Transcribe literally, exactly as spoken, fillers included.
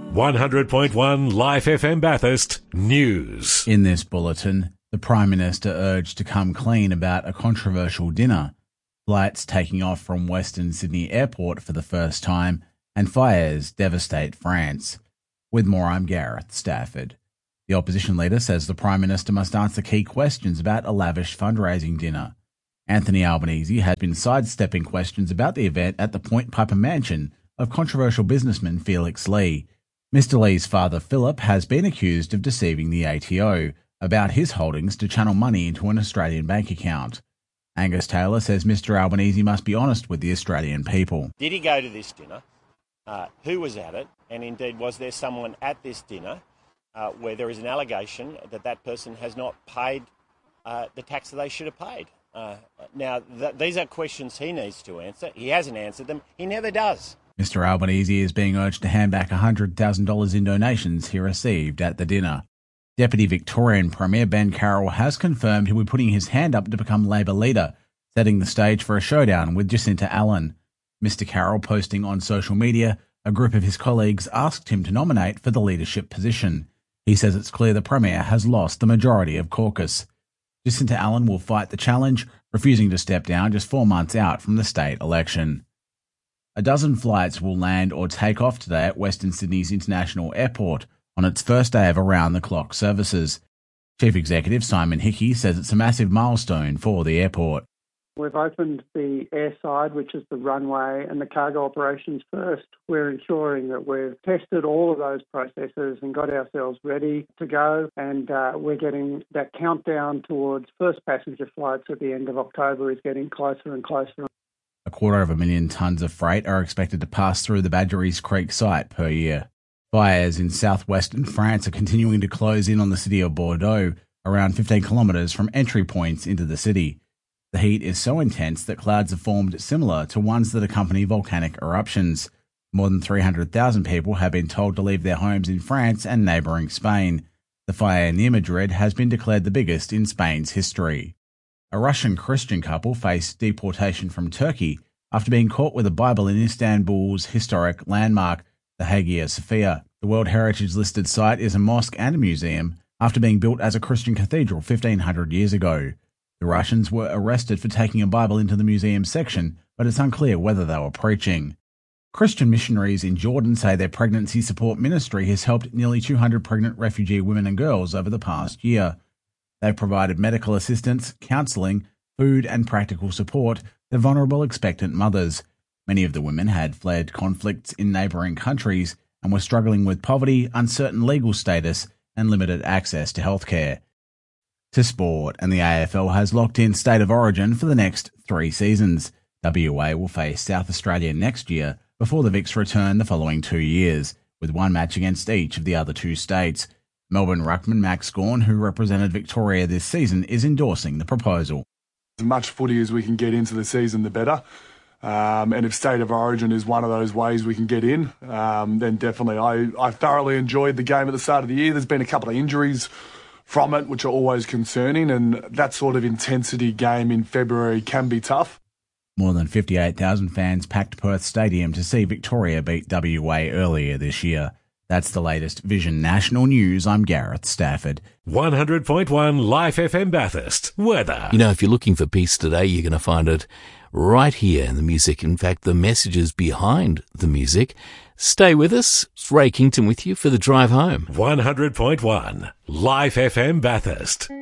one hundred point one Life F M Bathurst News. In this bulletin, the Prime Minister urged to come clean about a controversial dinner, flights taking off from Western Sydney Airport for the first time, and fires devastate France. With more, I'm Gareth Stafford. The opposition leader says the Prime Minister must answer key questions about a lavish fundraising dinner. Anthony Albanese has been sidestepping questions about the event at the Point Piper mansion of controversial businessman Felix Lee. Mister Lee's father, Philip, has been accused of deceiving the A T O about his holdings to channel money into an Australian bank account. Angus Taylor says Mister Albanese must be honest with the Australian people. Did he go to this dinner? Uh, who was at it? And indeed, was there someone at this dinner uh, where there is an allegation that that person has not paid uh, the tax that they should have paid? Uh, now, th- these are questions he needs to answer. He hasn't answered them. He never does. Mister Albanese is being urged to hand back one hundred thousand dollars in donations he received at the dinner. Deputy Victorian Premier Ben Carroll has confirmed he'll be putting his hand up to become Labor leader, setting the stage for a showdown with Jacinta Allan. Mister Carroll posting on social media, a group of his colleagues asked him to nominate for the leadership position. He says it's clear the Premier has lost the majority of caucus. Jacinta Allan will fight the challenge, refusing to step down just four months out from the state election. A dozen flights will land or take off today at Western Sydney's International Airport on its first day of around-the-clock services. Chief Executive Simon Hickey says it's a massive milestone for the airport. We've opened the airside, which is the runway, and the cargo operations first. We're ensuring that we've tested all of those processes and got ourselves ready to go, and uh, we're getting that countdown towards first passenger flights at the end of October is getting closer and closer. A quarter of a million tonnes of freight are expected to pass through the Badgerys Creek site per year. Fires in southwestern France are continuing to close in on the city of Bordeaux, around fifteen kilometres from entry points into the city. The heat is so intense that clouds have formed similar to ones that accompany volcanic eruptions. More than three hundred thousand people have been told to leave their homes in France and neighbouring Spain. The fire near Madrid has been declared the biggest in Spain's history. A Russian Christian couple faced deportation from Turkey after being caught with a Bible in Istanbul's historic landmark, the Hagia Sophia. The World Heritage listed site is a mosque and a museum after being built as a Christian cathedral fifteen hundred years ago. The Russians were arrested for taking a Bible into the museum section, but it's unclear whether they were preaching. Christian missionaries in Jordan say their pregnancy support ministry has helped nearly two hundred pregnant refugee women and girls over the past year. They've provided medical assistance, counselling, food and practical support to vulnerable expectant mothers. Many of the women had fled conflicts in neighbouring countries and were struggling with poverty, uncertain legal status and limited access to healthcare. To sport, and the A F L has locked in State of Origin for the next three seasons. W A will face South Australia next year before the Vics return the following two years, with one match against each of the other two states. Melbourne ruckman Max Gawn, who represented Victoria this season, is endorsing the proposal. As much footy as we can get into the season, the better. Um, and if State of Origin is one of those ways we can get in, um, then definitely. I, I thoroughly enjoyed the game at the start of the year. There's been a couple of injuries from it, which are always concerning, and that sort of intensity game in February can be tough. More than fifty-eight thousand fans packed Perth Stadium to see Victoria beat W A earlier this year. That's the latest Vision National News. I'm Gareth Stafford. one hundred point one Life F M Bathurst. Weather. You know, if you're looking for peace today, you're going to find it right here in the music. In fact, the messages behind the music. Stay with us. It's Ray Kington with you for the drive home. one hundred point one Life F M Bathurst.